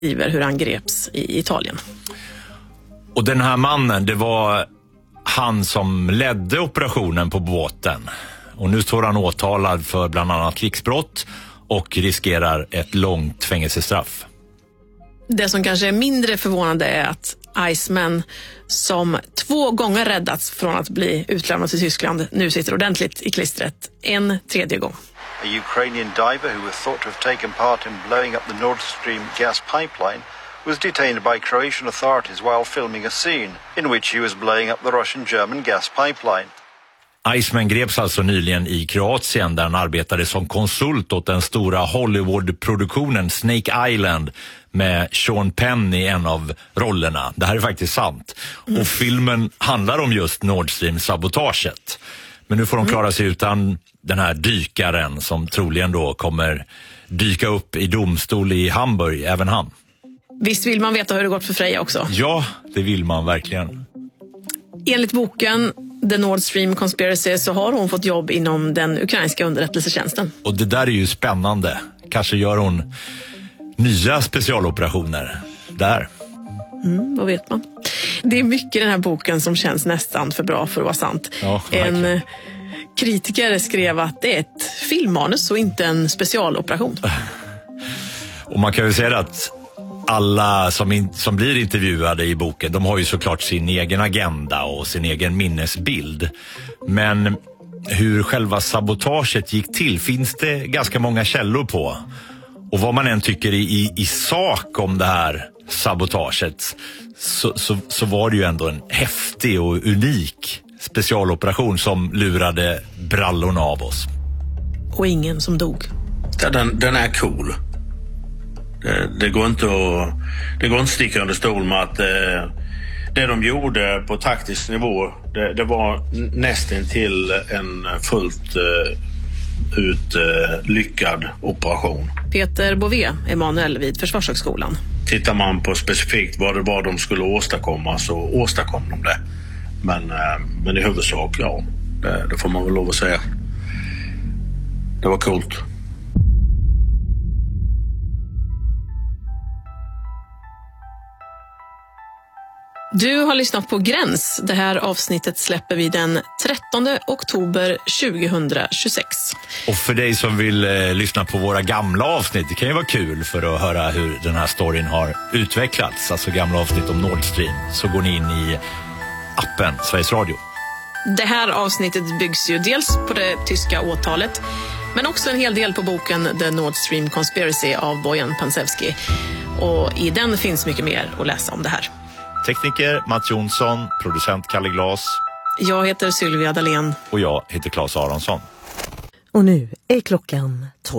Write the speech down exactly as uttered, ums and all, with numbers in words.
skriver hur han greps i Italien. Och den här mannen, det var han som ledde operationen på båten. Och nu står han åtalad för bland annat krigsbrott och riskerar ett långt fängelsestraff. Det som kanske är mindre förvånande är att Iceman, som två gånger räddats från att bli utlämnad till Tyskland, nu sitter ordentligt i klistret en tredje gång. A Ukrainian diver who was thought to have taken part in blowing up the Nord Stream gas pipeline was detained by Croatian authorities while filming a scene in which he was blowing up the Russian-German gas pipeline. Iceman greps alltså nyligen i Kroatien där han arbetade som konsult åt den stora Hollywood-produktionen Snake Island med Sean Penn i en av rollerna. Det här är faktiskt sant. Mm. Och filmen handlar om just Nord Stream-sabotaget. Men nu får de klara sig utan den här dykaren som troligen då kommer dyka upp i domstol i Hamburg, även han. Visst vill man veta hur det gått för Freja också? Ja, det vill man verkligen. Enligt boken The Nord Stream Conspiracy så har hon fått jobb inom den ukrainska underrättelsetjänsten. Och det där är ju spännande. Kanske gör hon nya specialoperationer där. Mm, vad vet man. Det är mycket i den här boken som känns nästan för bra för att vara sant. Ja, en kritiker skrev att det är ett filmmanus och inte en specialoperation. Och man kan ju säga att alla som, in, som blir intervjuade i boken, de har ju såklart sin egen agenda och sin egen minnesbild. Men hur själva sabotaget gick till finns det ganska många källor på. Och vad man än tycker i, i, i sak om det här sabotaget så, så, så var det ju ändå en häftig och unik specialoperation som lurade brallorna av oss. Och ingen som dog. Ja, den, den är cool. Det, det går inte att det går inte att sticka under stol med att det, det de gjorde på taktisk nivå det, det var nästan till en fullt uh, ut uh, lyckad operation. Peter Bové, Emanuel vid Försvarshögskolan. Tittar man på specifikt vad det var de skulle åstadkomma så åstadkom de det. Men, uh, men i huvudsak, ja, det, det får man väl lov att säga. Det var coolt. Du har lyssnat på Gräns. Det här avsnittet släpper vi den trettonde oktober tjugohundratjugosex. Och för dig som vill eh, lyssna på våra gamla avsnitt, det kan ju vara kul för att höra hur den här storyn har utvecklats. Alltså gamla avsnitt om Nord Stream. Så går ni in i appen Sveriges Radio. Det här avsnittet byggs ju dels på det tyska åtalet, men också en hel del på boken The Nord Stream Conspiracy av Bojan Pansevski. Och i den finns mycket mer att läsa om det här. Tekniker Mats Jonsson, producent Kalle Glas. Jag heter Sylvia Dalén. Och jag heter Claes Aronsson. Och nu är klockan tolv.